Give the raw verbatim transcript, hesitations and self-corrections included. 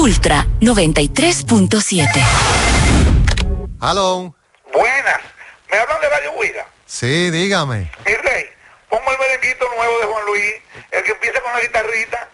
Ultra noventa y tres punto siete. Hello. Buenas. ¿Me hablan de Radio Huida? Sí, dígame. Mi rey, pongo el merenguito nuevo de Juan Luis, el que empieza con la guitarrita.